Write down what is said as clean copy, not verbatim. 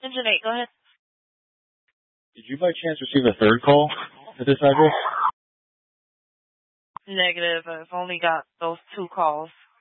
Engine 8, go ahead. Did you by chance receive a third call to this address? Negative. I've only got those 2 calls.